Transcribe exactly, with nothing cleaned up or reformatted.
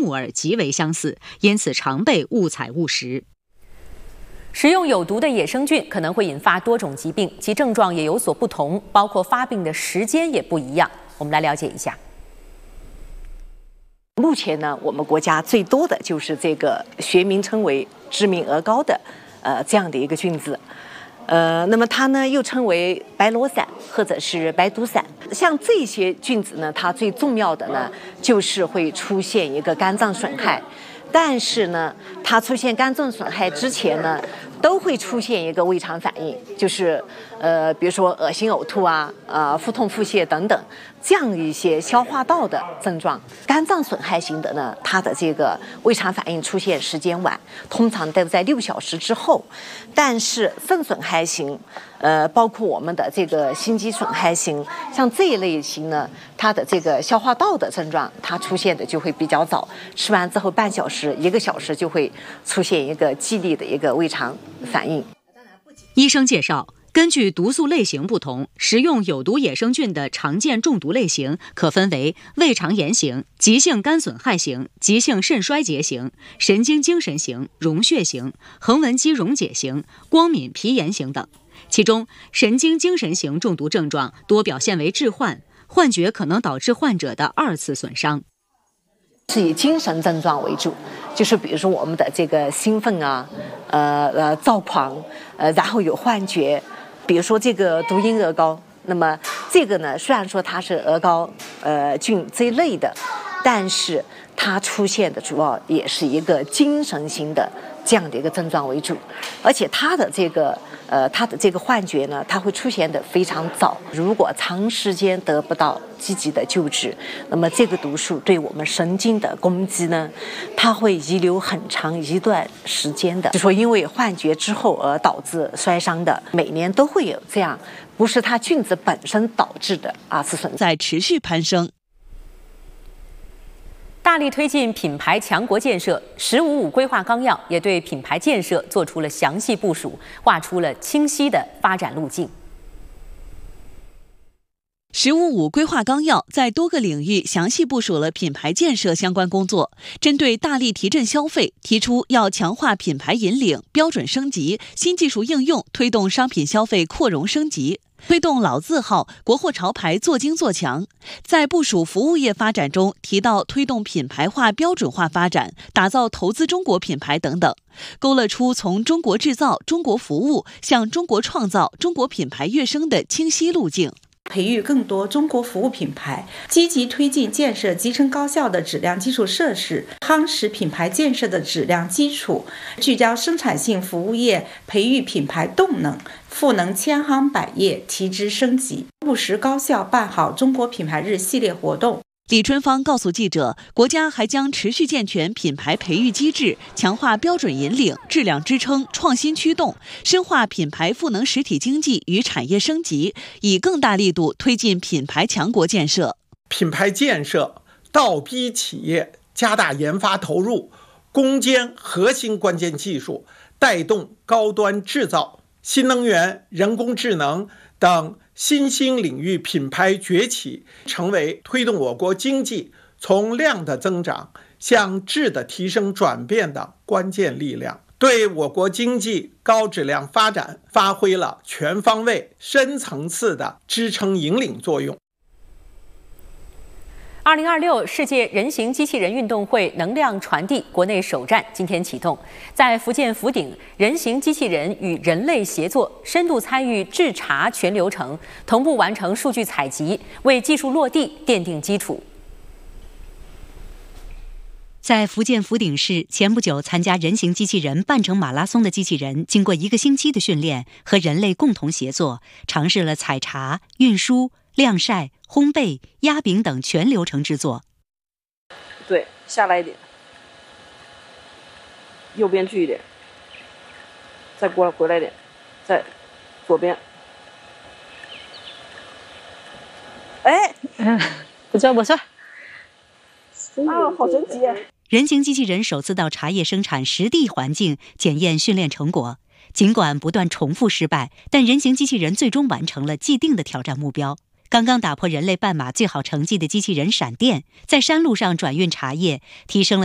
木耳极为相似，因此常被误采误食。 食用有毒的野生菌可能会引发多种疾病，其症状也有所不同，包括发病的时间也不一样。我们来了解一下。 目前呢，我们国家最多的就是这个学名称为知名鹅膏的，呃，这样的一个菌子。呃，那么它呢又称为白螺伞或者是白毒伞。像这些菌子呢，它最重要的呢就是会出现一个肝脏损害。但是呢，它出现肝脏损害之前呢，都会出现一个胃肠反应，就是呃，比如说恶心、呕吐啊，呃，腹痛、腹泻等等，这样一些消化道的症状。肝脏损害型的呢，它的这个胃肠反应出现时间晚，通常都在六小时之后。但是肾损害型，呃，包括我们的这个心肌损害型，像这一类型呢，它的这个消化道的症状，它出现的就会比较早，吃完之后半小时、一个小时就会出现一个激烈的一个胃肠反应。 医生介绍，根据毒素类型不同，食用有毒野生菌的常见中毒类型可分为胃肠炎型、急性肝损害型、急性肾衰竭型、神经精神型、溶血型、横纹肌溶解型、光敏皮炎型等。其中，神经精神型中毒症状多表现为致幻，幻觉可能导致患者的二次损伤。 是以精神症状为主，就是比如说我们的这个兴奋啊，呃呃躁狂，呃然后有幻觉，比如说这个毒鹰鹅膏，那么这个呢虽然说它是鹅膏呃菌这一类的，但是它出现的主要也是一个精神型的这样的一个症状为主，而且它的这个呃它的这个幻觉呢，它会出现的非常早。如果长时间得不到积极的救治，那么这个毒素对我们神经的攻击呢，它会遗留很长一段时间的。就说因为幻觉之后而导致摔伤的，每年都会有这样，不是它菌子本身导致的二次损伤， 在持续攀升。 大力推进品牌强国建设，十五五规划纲要也对品牌建设做出了详细部署，画出了清晰的发展路径。 十五五规划纲要在多个领域详细部署了品牌建设相关工作，针对大力提振消费，提出要强化品牌引领、标准升级、新技术应用，推动商品消费扩容升级。推动老字号、国货潮牌做精做强。在部署服务业发展中，提到推动品牌化、标准化发展，打造投资中国品牌等等，勾勒出从中国制造、中国服务向中国创造、中国品牌跃升的清晰路径。 培育更多中国服务品牌，积极推进建设集成高效的质量基础设施，夯实品牌建设的质量基础，聚焦生产性服务业，培育品牌动能，赋能千行百业，提质升级，务实高效办好中国品牌日系列活动。 李春芳告诉记者，国家还将持续健全品牌培育机制，强化标准引领、质量支撑、创新驱动，深化品牌赋能实体经济与产业升级，以更大力度推进品牌强国建设。 品牌建设倒逼企业加大研发投入，攻坚核心关键技术，带动高端制造、新能源、人工智能等新兴领域品牌崛起，成为推动我国经济从量的增长向质的提升转变的关键力量，对我国经济高质量发展发挥了全方位、深层次的支撑引领作用。 二零二六世界人形机器人运动会能量传递国内首站今天启动，在福建福鼎，人形机器人与人类协作，深度参与制查全流程，同步完成数据采集，为技术落地奠定基础。 在福建福鼎市，前不久参加人形机器人半程马拉松的机器人，经过一个星期的训练，和人类共同协作，尝试了采查、运输、晾晒、烘焙、压饼等全流程制作。 对，下来一点，右边去一点，再过来回来一点，再左边。哎， 嗯，不错不错。 啊，好神奇！ 人形机器人首次到茶叶生产实地环境检验训练成果，尽管不断重复失败，但人形机器人最终完成了既定的挑战目标。刚刚打破人类半马最好成绩的机器人闪电，在山路上转运茶叶，提升了